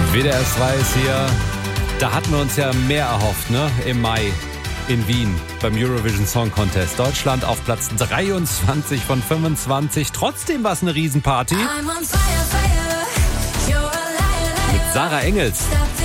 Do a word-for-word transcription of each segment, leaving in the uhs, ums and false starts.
W D R zwei ist hier. Da hatten wir uns ja mehr erhofft, ne? Im Mai in Wien beim Eurovision Song Contest. Deutschland auf Platz dreiundzwanzig von fünfundzwanzig. Trotzdem war es eine Riesenparty. Mit Sarah Engels.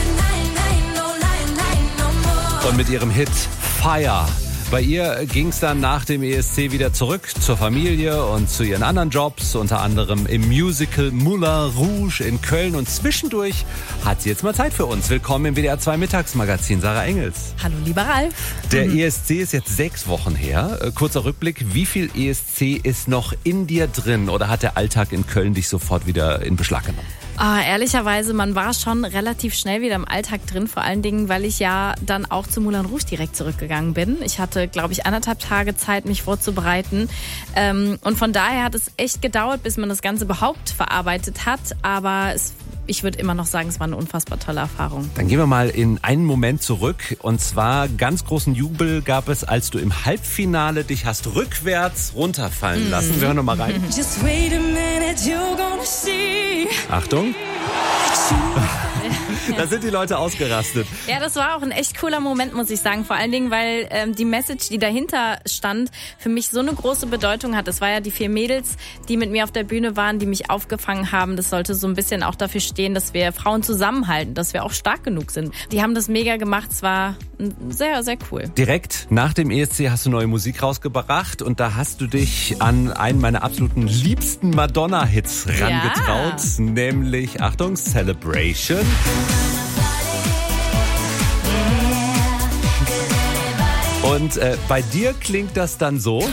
Und mit ihrem Hit Fire. Bei ihr ging es dann nach dem E S C wieder zurück zur Familie und zu ihren anderen Jobs, unter anderem im Musical Moulin Rouge in Köln. Und zwischendurch hat sie jetzt mal Zeit für uns. Willkommen im W D R zwei Mittagsmagazin, Sarah Engels. Hallo, lieber Ralf. Der mhm. E S C ist jetzt sechs Wochen her. Kurzer Rückblick, wie viel E S C ist noch in dir drin? Oder hat der Alltag in Köln dich sofort wieder in Beschlag genommen? Ah, ehrlicherweise, man war schon relativ schnell wieder im Alltag drin, vor allen Dingen, weil ich ja dann auch zu Moulin Rouge direkt zurückgegangen bin. Ich hatte, glaube ich, anderthalb Tage Zeit, mich vorzubereiten. Ähm, und von daher hat es echt gedauert, bis man das Ganze überhaupt verarbeitet hat. Aber es, ich würde immer noch sagen, es war eine unfassbar tolle Erfahrung. Dann gehen wir mal in einen Moment zurück. Und zwar ganz großen Jubel gab es, als du im Halbfinale dich hast rückwärts runterfallen lassen. Mm. Wir hören noch mal rein. Just wait a minute, you're gonna see. Achtung. Da sind die Leute ausgerastet. Ja, das war auch ein echt cooler Moment, muss ich sagen. Vor allen Dingen, weil ähm, die Message, die dahinter stand, für mich so eine große Bedeutung hat. Es war ja die vier Mädels, die mit mir auf der Bühne waren, die mich aufgefangen haben. Das sollte so ein bisschen auch dafür stehen, dass wir Frauen zusammenhalten, dass wir auch stark genug sind. Die haben das mega gemacht. Es war sehr, sehr cool. Direkt nach dem E S C hast du neue Musik rausgebracht und da hast du dich an einen meiner absoluten liebsten Madonna-Hits rangetraut. Ja. Nämlich, Achtung, Celebration. Und äh, bei dir klingt das dann so.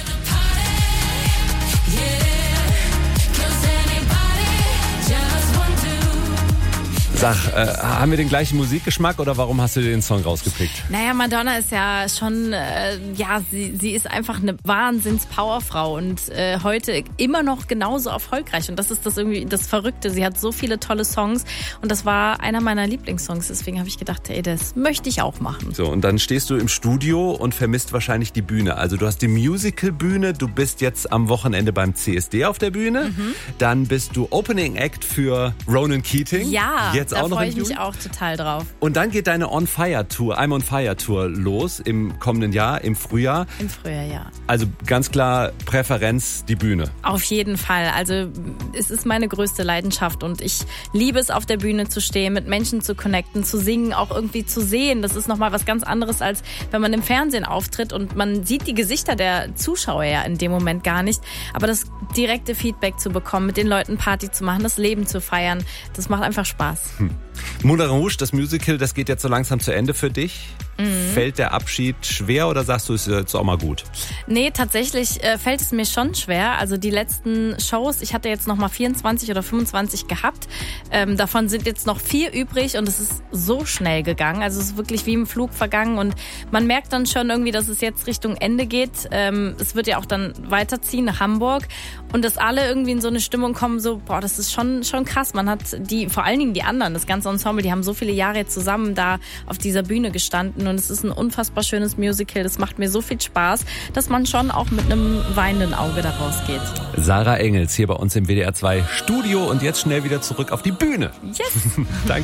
Sag, äh, haben wir den gleichen Musikgeschmack oder warum hast du dir den Song rausgepickt? Naja, Madonna ist ja schon, äh, ja, sie, sie ist einfach eine Wahnsinns-Powerfrau und äh, heute immer noch genauso erfolgreich. Und das ist das irgendwie das Verrückte. Sie hat so viele tolle Songs und das war einer meiner Lieblingssongs. Deswegen habe ich gedacht, ey, das möchte ich auch machen. So, und dann stehst du im Studio und vermisst wahrscheinlich die Bühne. Also du hast die Musical-Bühne, du bist jetzt am Wochenende beim C S D auf der Bühne. Mhm. Dann bist du Opening Act für Ronan Keating. Ja. Jetzt Da auch noch freue ich mich auch total drauf. Und dann geht deine On Fire Tour, I'm on Fire Tour los im kommenden Jahr, im Frühjahr. Im Frühjahr, ja. Also ganz klar Präferenz die Bühne. Auf jeden Fall. Also es ist meine größte Leidenschaft und ich liebe es, auf der Bühne zu stehen, mit Menschen zu connecten, zu singen, auch irgendwie zu sehen. Das ist nochmal was ganz anderes, als wenn man im Fernsehen auftritt und man sieht die Gesichter der Zuschauer ja in dem Moment gar nicht. Aber das direkte Feedback zu bekommen, mit den Leuten Party zu machen, das Leben zu feiern, das macht einfach Spaß. Hm. Moulin Rouge, das Musical, das geht jetzt so langsam zu Ende für dich. Mhm. Fällt der Abschied schwer oder sagst du, ist jetzt auch mal gut? Nee, tatsächlich äh, fällt es mir schon schwer. Also die letzten Shows, ich hatte jetzt noch mal vierundzwanzig oder fünfundzwanzig gehabt. Ähm, davon sind jetzt noch vier übrig und es ist so schnell gegangen. Also es ist wirklich wie im Flug vergangen und man merkt dann schon irgendwie, dass es jetzt Richtung Ende geht. Ähm, es wird ja auch dann weiterziehen nach Hamburg und dass alle irgendwie in so eine Stimmung kommen, so, boah, das ist schon, schon krass. Man hat die, vor allen Dingen die anderen, das ganze Ensemble, die haben so viele Jahre jetzt zusammen da auf dieser Bühne gestanden und es ist ein unfassbar schönes Musical. Das macht mir so viel Spaß, dass man schon auch mit einem weinenden Auge da rausgeht. Sarah Engels hier bei uns im W D R zwei Studio und jetzt schnell wieder zurück auf die Bühne. Yes! Danke.